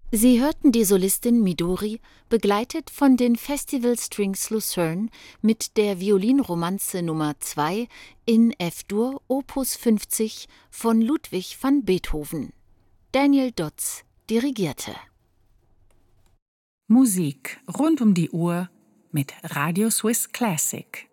Sie hörten die Solistin Midori, begleitet von den Festival Strings Lucerne mit der Violinromanze Nr. 2 in F-Dur Opus 50 von Ludwig van Beethoven. Daniel Dotz dirigierte. Musik rund um die Uhr mit Radio Swiss Classic.